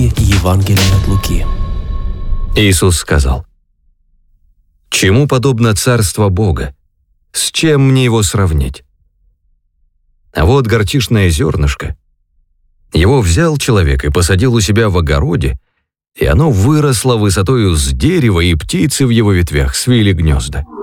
Книги Евангелия от Луки. Иисус сказал: «Чему подобно царство Бога? С чем мне его сравнить? А вот горчичное зернышко. Его взял человек и посадил у себя в огороде, и оно выросло высотою с дерева, и птицы в его ветвях свили гнезда.